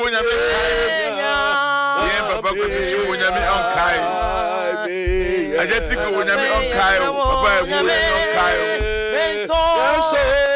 nyame kai. Yen papa ko chiwo nyame on kai. Ajeti ko nyame on kai. Papa e wo on kai.